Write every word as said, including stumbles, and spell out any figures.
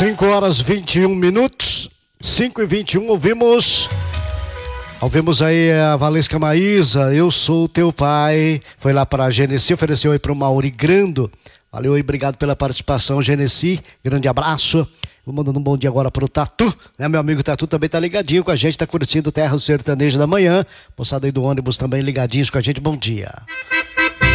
cinco horas e vinte e um minutos, cinco e vinte e um, ouvimos, ouvimos aí a Valesca Maísa, Eu Sou Teu Pai, foi lá para a Genesi, ofereceu aí para o Mauri Grando, valeu aí, obrigado pela participação, Genesi, grande abraço. Vou mandando um bom dia agora pro Tatu, né? Meu amigo Tatu também tá ligadinho com a gente, tá curtindo Terra Sertaneja da Manhã, moçada aí do ônibus também ligadinhos com a gente, bom dia.